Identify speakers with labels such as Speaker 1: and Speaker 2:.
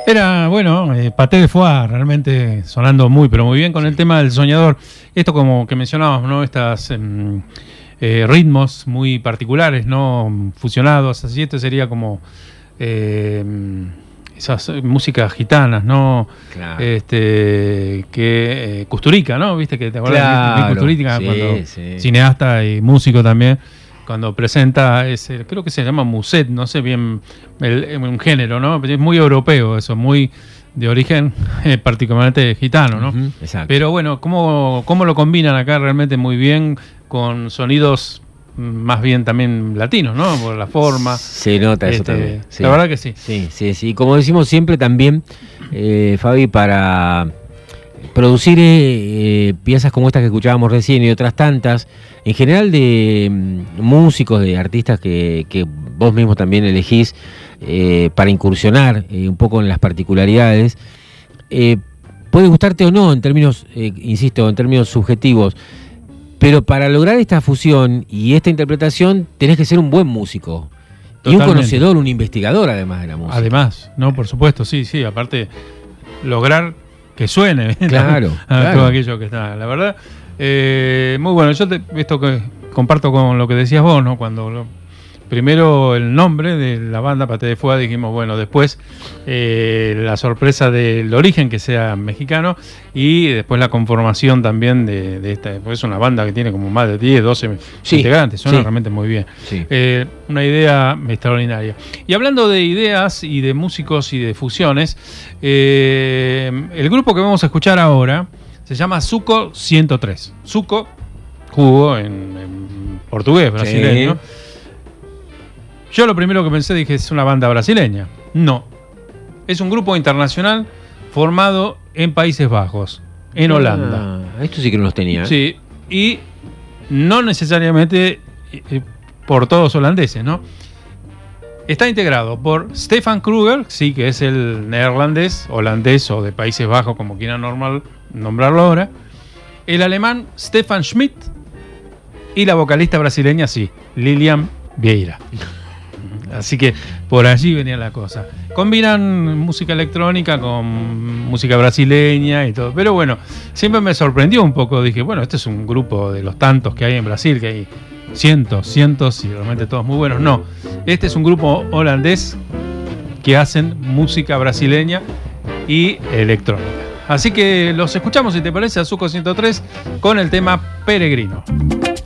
Speaker 1: Era, bueno, Paté de Foix, realmente sonando muy, pero muy bien con el tema del soñador. Esto como que mencionábamos, ¿no? Estas ritmos muy particulares, ¿no? Fusionados, así. Esto sería como esas músicas gitanas, ¿no? Claro. Que Kusturica, ¿no? Viste que te acuerdas de Kusturica, sí, sí. Cineasta y músico también. Cuando presenta ese, creo que se llama Muset, no sé bien un género, ¿no? Es muy europeo eso, muy de origen particularmente gitano, ¿no? Exacto. Pero bueno, ¿cómo lo combinan acá realmente muy bien con sonidos más bien también latinos, ¿no? Por la forma.
Speaker 2: Se nota eso también. Sí.
Speaker 1: La verdad que sí.
Speaker 2: Sí. Como decimos siempre también, Fabi, para producir piezas como estas que escuchábamos recién y otras tantas, en general de músicos, de artistas que vos mismo también elegís para incursionar un poco en las particularidades, puede gustarte o no en términos, insisto, en términos subjetivos, pero para lograr esta fusión y esta interpretación tenés que ser un buen músico. Totalmente. Y un conocedor, un investigador además de la música.
Speaker 1: Además, no, por supuesto, sí, aparte lograr que suene,
Speaker 2: claro.
Speaker 1: Todo aquello que está, la verdad, muy bueno. Yo esto que comparto con lo que decías vos, ¿no? Cuando primero el nombre de la banda Paté de Foix, dijimos, bueno, después la sorpresa del origen que sea mexicano y después la conformación también de esta, pues es una banda que tiene como más de 10, 12 integrantes, suena realmente muy bien. Sí. Una idea extraordinaria. Y hablando de ideas y de músicos y de fusiones, el grupo que vamos a escuchar ahora se llama Zuko 103. Zuko, jugo en portugués, brasileño. Sí. Yo lo primero que pensé, dije, es una banda brasileña. No. Es un grupo internacional formado en Países Bajos, en Holanda.
Speaker 2: Esto sí que no los tenía.
Speaker 1: Sí, y no necesariamente por todos holandeses, ¿no? Está integrado por Stefan Kruger, sí, que es el neerlandés, holandés o de Países Bajos, como quieran nombrarlo ahora. El alemán Stefan Schmidt y la vocalista brasileña, sí, Lilian Vieira. Así que por allí venía la cosa. Combinan música electrónica con música brasileña y todo. Pero bueno, siempre me sorprendió un poco. Dije, bueno, este es un grupo de los tantos que hay en Brasil, que hay cientos y realmente todos muy buenos. No, este es un grupo holandés que hacen música brasileña y electrónica. Así que los escuchamos, si te parece, a Zuko 103 con el tema Peregrino.